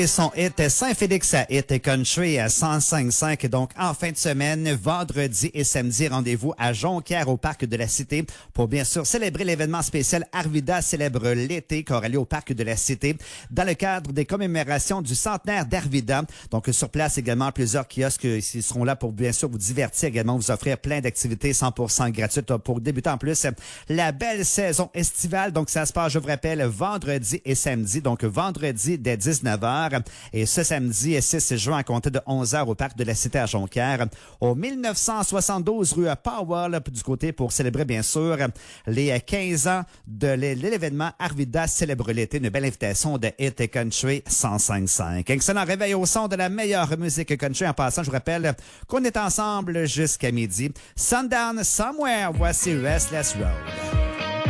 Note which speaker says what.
Speaker 1: Et son hit Saint-Félix à Hit Country à 105.5. Donc, en fin de semaine, vendredi et samedi, rendez-vous à Jonquière au Parc de la Cité pour bien sûr célébrer l'événement spécial Arvida célèbre l'été qui aura lieu au Parc de la Cité dans le cadre des commémorations du centenaire d'Arvida. Donc, sur place également, plusieurs kiosques qui seront là pour bien sûr vous divertir également, vous offrir plein d'activités 100% gratuites pour débuter en plus la belle saison estivale. Donc, ça se passe, je vous rappelle, vendredi et samedi. Donc, vendredi dès 19h. Et ce samedi 6 juin à compter de 11h au Parc de la Cité à Jonquière, au 1972 rue Powell du côté pour célébrer bien sûr les 15 ans de l'événement Arvida célèbre l'été, une belle invitation de Hit Country 105.5. Excellent réveil au son de la meilleure musique country. En passant, je vous rappelle qu'on est ensemble jusqu'à midi. Sundown Somewhere, voici Restless Road.